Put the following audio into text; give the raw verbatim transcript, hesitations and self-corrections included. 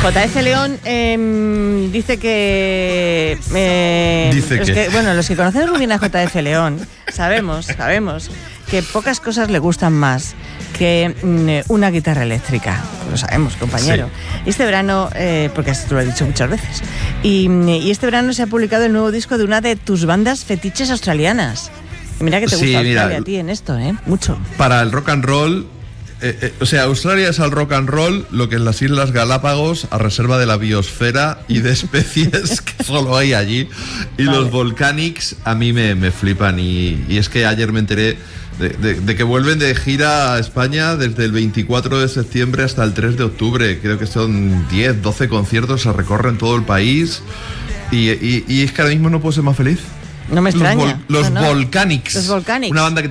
J F León eh, dice que... Eh, dice los que... que... Bueno, los que conocemos muy bien a J F León sabemos, sabemos que pocas cosas le gustan más que mm, una guitarra eléctrica. Lo sabemos, compañero. Sí. Este verano, eh, porque esto lo he dicho muchas veces, y, y este verano se ha publicado el nuevo disco de una de tus bandas fetiches australianas. Y mira que te Sí, gusta mira, Australia a ti en esto, ¿eh? Mucho. Para el rock and roll, eh, eh, o sea, Australia es al rock and roll lo que es las Islas Galápagos a reserva de la biosfera y de especies que solo hay allí. Y vale. Los Volcanics a mí me, me flipan. Y, y es que ayer me enteré de, de, de que vuelven de gira a España desde el veinticuatro de septiembre hasta el tres de octubre. Creo que son diez, doce conciertos, se recorren todo el país. Y, y, y es que ahora mismo no puedo ser más feliz. No me extraña. Los, vol- los no, no. Volcanics. Los Volcanics. Una banda que